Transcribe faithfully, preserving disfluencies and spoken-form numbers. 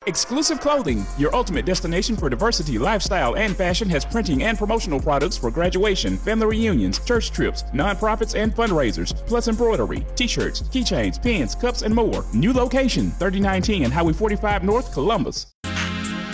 Exclusive Clothing, your ultimate destination for diversity, lifestyle, and fashion, has printing and promotional products for graduation, family reunions, church trips, nonprofits, and fundraisers, plus embroidery, t-shirts, keychains, pins, cups, and more. New location, thirty-nine ten Highway forty-five North, Columbus.